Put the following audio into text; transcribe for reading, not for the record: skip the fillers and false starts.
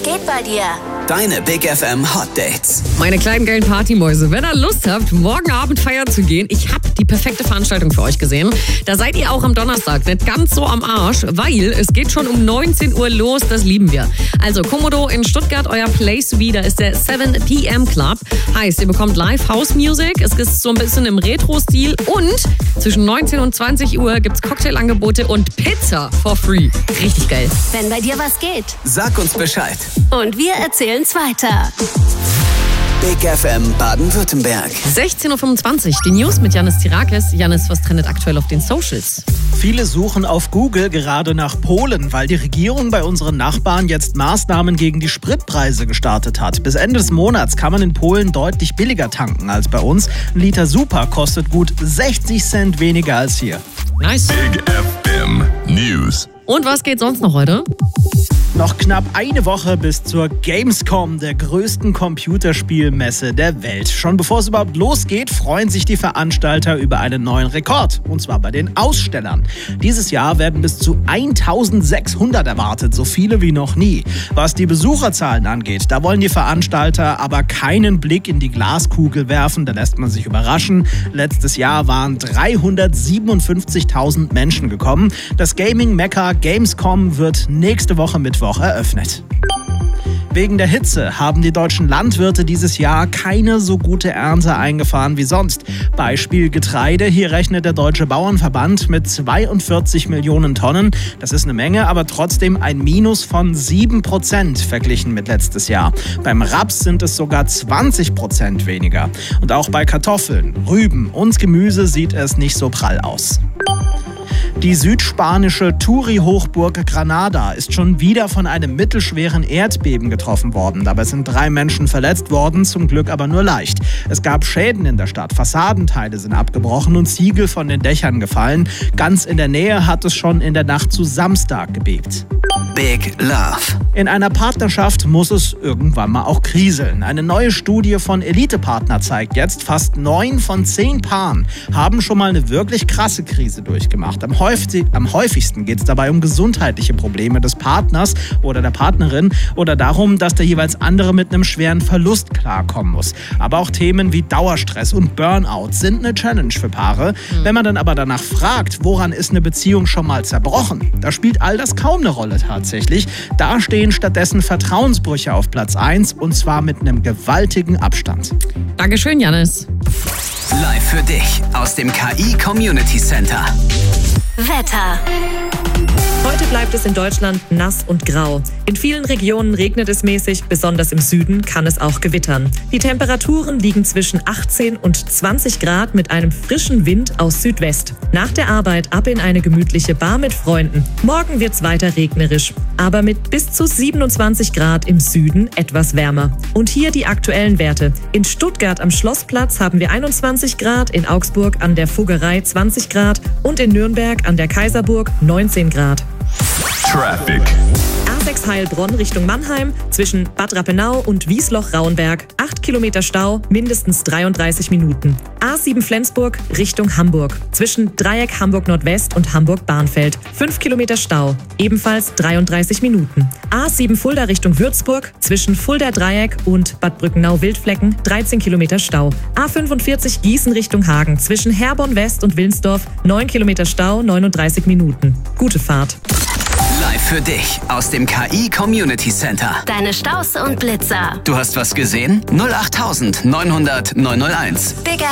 geht bei dir? Deine Big FM Hot Dates. Meine kleinen geilen Partymäuse, wenn ihr Lust habt, morgen Abend feiern zu gehen, ich habe die perfekte Veranstaltung für euch gesehen. Da seid ihr auch am Donnerstag nicht ganz so am Arsch, weil es geht schon um 19 Uhr los, das lieben wir. Also Komodo in Stuttgart, euer Place to be, da ist der 7 PM Club. Heißt, ihr bekommt Live House Music, es ist so ein bisschen im Retro-Stil und zwischen 19 und 20 Uhr gibt's Cocktailangebote und Pizza for free. Richtig geil. Wenn bei dir was geht. Sag uns Bescheid. Und wir erzählen's weiter. Big FM Baden-Württemberg. 16.25 Uhr, die News mit Janis Tirakis. Janis, was trendet aktuell auf den Socials? Viele suchen auf Google gerade nach Polen, weil die Regierung bei unseren Nachbarn jetzt Maßnahmen gegen die Spritpreise gestartet hat. Bis Ende des Monats kann man in Polen deutlich billiger tanken als bei uns. Ein Liter Super kostet gut 60 Cent weniger als hier. Nice. Big FM News. Und was geht sonst noch heute? Noch knapp eine Woche bis zur Gamescom, der größten Computerspielmesse der Welt. Schon bevor es überhaupt losgeht, freuen sich die Veranstalter über einen neuen Rekord. Und zwar bei den Ausstellern. Dieses Jahr werden bis zu 1600 erwartet, so viele wie noch nie. Was die Besucherzahlen angeht, da wollen die Veranstalter aber keinen Blick in die Glaskugel werfen, da lässt man sich überraschen. Letztes Jahr waren 357.000 Menschen gekommen. Das Gaming-Mekka Gamescom wird nächste Woche Mittwoch eröffnet. Wegen der Hitze haben die deutschen Landwirte dieses Jahr keine so gute Ernte eingefahren wie sonst. Beispiel Getreide, hier rechnet der Deutsche Bauernverband mit 42 Millionen Tonnen. Das ist eine Menge, aber trotzdem ein Minus von 7% verglichen mit letztes Jahr. Beim Raps sind es sogar 20% weniger. Und auch bei Kartoffeln, Rüben und Gemüse sieht es nicht so prall aus. Die südspanische Touri-Hochburg Granada ist schon wieder von einem mittelschweren Erdbeben getroffen worden. Dabei sind 3 Menschen verletzt worden, zum Glück aber nur leicht. Es gab Schäden in der Stadt, Fassadenteile sind abgebrochen und Ziegel von den Dächern gefallen. Ganz in der Nähe hat es schon in der Nacht zu Samstag gebebt. Big Love. In einer Partnerschaft muss es irgendwann mal auch kriseln. Eine neue Studie von Elite-Partner zeigt jetzt, fast 9 von 10 Paaren haben schon mal eine wirklich krasse Krise durchgemacht. Am häufigsten geht es dabei um gesundheitliche Probleme des Partners oder der Partnerin oder darum, dass der jeweils andere mit einem schweren Verlust klarkommen muss. Aber auch Themen wie Dauerstress und Burnout sind eine Challenge für Paare. Wenn man dann aber danach fragt, woran ist eine Beziehung schon mal zerbrochen, da spielt all das kaum eine Rolle tatsächlich. Da stehen stattdessen Vertrauensbrüche auf Platz 1 und zwar mit einem gewaltigen Abstand. Dankeschön, Janis. Live für dich aus dem KI Community Center. Wetter. Heute bleibt es in Deutschland nass und grau. In vielen Regionen regnet es mäßig, besonders im Süden kann es auch gewittern. Die Temperaturen liegen zwischen 18 und 20 Grad mit einem frischen Wind aus Südwest. Nach der Arbeit ab in eine gemütliche Bar mit Freunden. Morgen wird's weiter regnerisch, aber mit bis zu 27 Grad im Süden etwas wärmer. Und hier die aktuellen Werte. In Stuttgart am Schlossplatz haben wir 21 Grad, in Augsburg an der Fuggerei 20 Grad und in Nürnberg an der Kaiserburg 19 Grad. Traffic. A6 Heilbronn Richtung Mannheim, zwischen Bad Rappenau und Wiesloch-Rauenberg. 8 Kilometer Stau, mindestens 33 Minuten. A7 Flensburg Richtung Hamburg, zwischen Dreieck Hamburg Nordwest und Hamburg Bahnfeld. 5 Kilometer Stau, ebenfalls 33 Minuten. A7 Fulda Richtung Würzburg, zwischen Fulda Dreieck und Bad Brückenau-Wildflecken. 13 Kilometer Stau. A45 Gießen Richtung Hagen, zwischen Herborn West und Wilnsdorf. 9 Kilometer Stau, 39 Minuten. Gute Fahrt. Live für dich aus dem KI Community Center. Deine Staus und Blitzer. Du hast was gesehen? 08900 901. Big